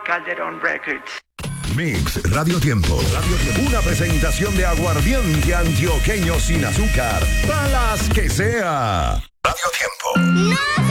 Calderón Records. Mix Radio Tiempo. Una presentación de aguardiente antioqueño sin azúcar. Para las que sea. Radio Tiempo. ¡No!